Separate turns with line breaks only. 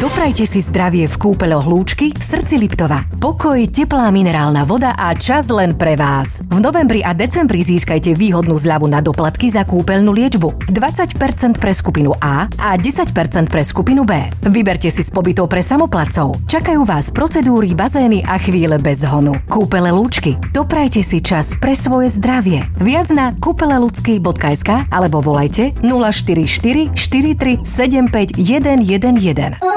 Doprajte si zdravie v kúpeľoch Lúčky v srdci Liptova. Pokoj, teplá minerálna voda a čas len pre vás. V novembri a decembri získajte výhodnú zľavu na doplatky za kúpeľnú liečbu. 20% pre skupinu A a 10% pre skupinu B. Vyberte si z pobytov pre samoplacov. Čakajú vás procedúry, bazény a chvíle bez honu. Kúpele Lúčky. Doprajte si čas pre svoje zdravie. Viac na kúpeleludsky.sk alebo volajte 044 43 75 111.